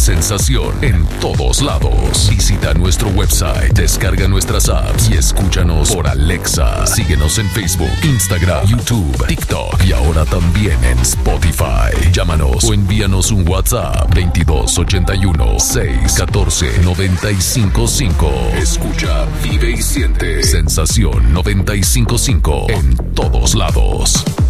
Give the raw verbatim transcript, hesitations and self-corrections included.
sensación en todos lados. Visita nuestro website, descarga nuestras apps y escúchanos por Alexa. Síguenos en Facebook, Instagram, YouTube, TikTok y ahora también en Spotify. Llámanos o envíanos un WhatsApp veintidós ochenta y uno, seis catorce, noventa y cinco cinco. Escucha, vive y siente Sensación noventa y cinco punto cinco en todos lados.